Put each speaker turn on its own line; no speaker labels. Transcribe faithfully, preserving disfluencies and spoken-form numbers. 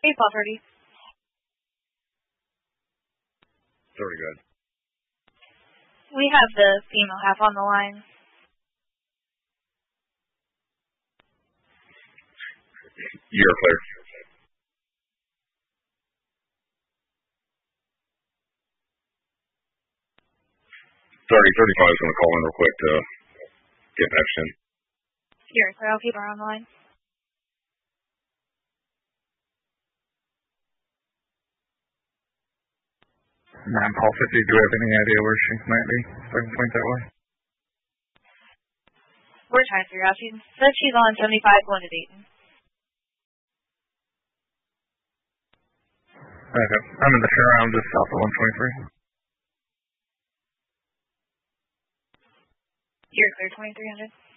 Baseball thirty.
Very good.
We have the female half on the line.
You're clear. thirty thirty-five is going to call in real quick to get next in.
You're clear. I'll keep her on the line.
nine Paul fifty, do we have any idea where she might be? So I can point that way.
We're trying to figure out. She says she's on seventy-five going to Dayton.
Okay. I'm in the surround just south of one twenty-three.
You're clear, twenty-three hundred.